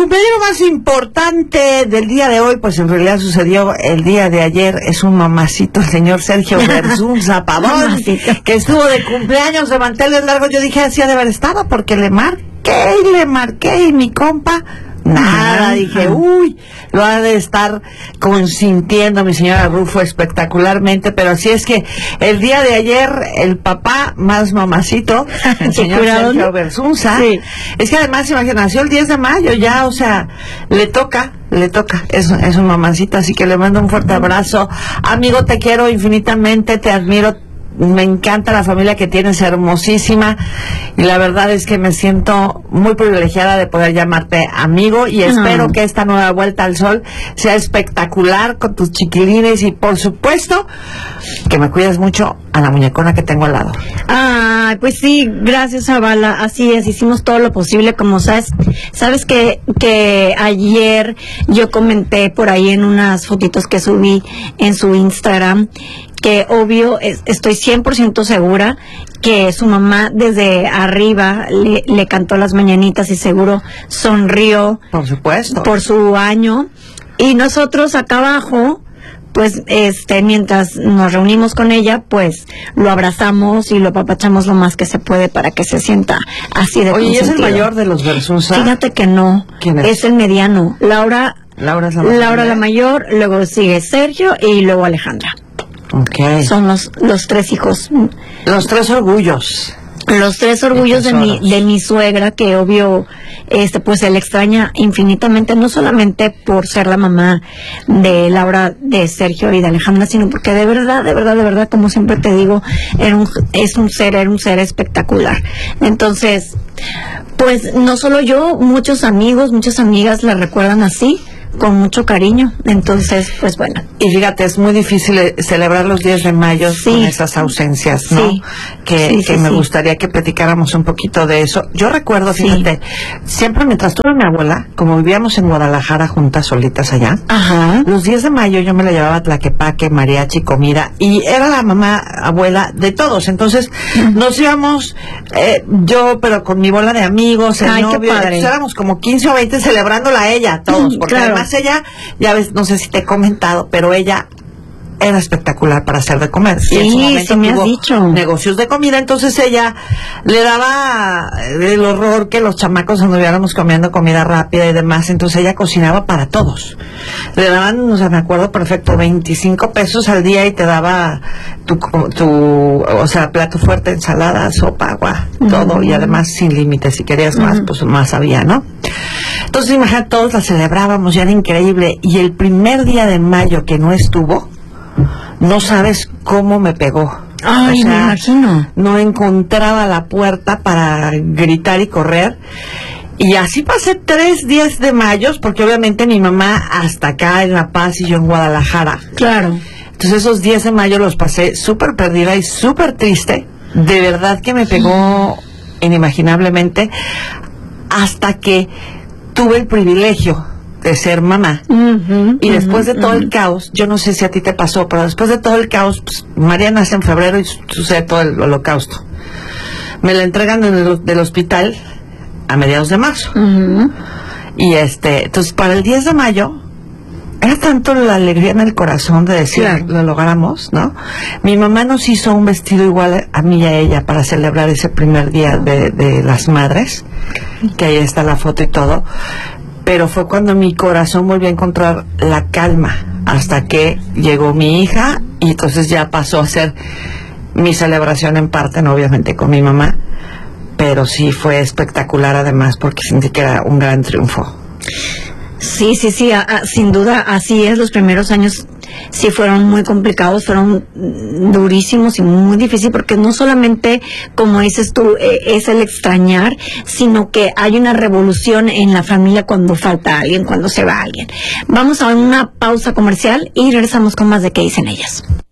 cumpleaños más importante del día de hoy, pues en realidad sucedió el día de ayer. Es un mamacito, el señor Sergio Berzunza Pavón, que estuvo de cumpleaños de manteles largos. Yo dije, así ha de haber estado, porque le marqué y mi compa nada, dije, uy, lo ha de estar consintiendo mi señora Rufo espectacularmente, pero así es que el día de ayer, el papá más mamacito, el señor Sergio Berzunza, sí. Es que además, imagínate, nació el 10 de mayo ya, o sea, le toca, es un mamacito, así que le mando un fuerte abrazo. Amigo, te quiero infinitamente, te admiro. Me encanta la familia que tienes, hermosísima, y la verdad es que me siento muy privilegiada de poder llamarte amigo, y espero que esta nueva vuelta al sol sea espectacular con tus chiquilines, y por supuesto que me cuides mucho a la muñecona que tengo al lado. Pues sí, gracias, Zavala, así es, hicimos todo lo posible, como sabes que ayer yo comenté por ahí en unas fotitos que subí en su Instagram, que obvio, estoy 100% segura que su mamá desde arriba le cantó las mañanitas y seguro sonrió. Por supuesto. Por su año. Y nosotros acá abajo, pues, mientras nos reunimos con ella, pues, lo abrazamos y lo apapachamos lo más que se puede para que se sienta así de consentido. Oye, ¿es el mayor de los Berzunza? Fíjate que no. ¿Quién es? Es el mediano. Laura es Laura la mayor, luego sigue Sergio y luego Alejandra. Okay. Son los tres hijos. Los tres orgullos. Los tres orgullos de mi suegra, que obvio, pues se le extraña infinitamente, no solamente por ser la mamá de Laura, de Sergio y de Alejandra, sino porque de verdad, como siempre te digo, era un ser espectacular. Entonces, pues no solo yo, muchos amigos, muchas amigas la recuerdan así, con mucho cariño. Entonces, pues bueno. Y fíjate, es muy difícil celebrar los 10 de mayo con esas ausencias, ¿no? Sí. Que me gustaría que platicáramos un poquito de eso. Yo recuerdo, fíjate, siempre mientras tuve mi abuela, como vivíamos en Guadalajara juntas, solitas allá, los 10 de mayo yo me la llevaba a Tlaquepaque, mariachi, comida, y era la mamá, abuela de todos. Entonces, nos íbamos, pero con mi bola de amigos, el novio, éramos como 15 o 20 celebrándola a ella, todos, porque además ella, ya ves, no sé si te he comentado, pero ella era espectacular para hacer de comer. Sí, y en su momento me has tuvo dicho negocios de comida, entonces ella le daba el horror que los chamacos anduviéramos comiendo comida rápida y demás, entonces ella cocinaba para todos. Le daban, o sea, me acuerdo perfecto, 25 pesos al día y te daba o sea, plato fuerte, ensalada, sopa, agua, todo, y además sin límites, si querías más, pues más había, ¿no? Entonces, imagínate, todos la celebrábamos, ya era increíble, y el primer día de mayo que no estuvo, no sabes cómo me pegó. Ay, me imagino. No encontraba la puerta para gritar y correr. Y así pasé 3 días de mayo, porque obviamente mi mamá hasta acá en La Paz y yo en Guadalajara. Claro. Entonces esos 10 de mayo los pasé súper perdida y súper triste. De verdad que me pegó inimaginablemente, hasta que tuve el privilegio de ser mamá. Y después de todo el caos, yo no sé si a ti te pasó, pero después de todo el caos, pues, María nace en febrero y sucede todo el holocausto. Me la entregan del hospital a mediados de marzo. Y entonces para el 10 de mayo era tanto la alegría en el corazón de decir, lo logramos, ¿no? Mi mamá nos hizo un vestido igual a mí y a ella para celebrar ese primer día de las madres, que ahí está la foto y todo. Pero fue cuando mi corazón volvió a encontrar la calma, hasta que llegó mi hija, y entonces ya pasó a ser mi celebración en parte, no obviamente con mi mamá, pero sí fue espectacular además, porque sentí que era un gran triunfo. Sí, sin duda, así es. Los primeros años sí fueron muy complicados, fueron durísimos y muy difíciles, porque no solamente, como dices tú, es el extrañar, sino que hay una revolución en la familia cuando falta alguien, cuando se va alguien. Vamos a una pausa comercial y regresamos con más de qué dicen ellas.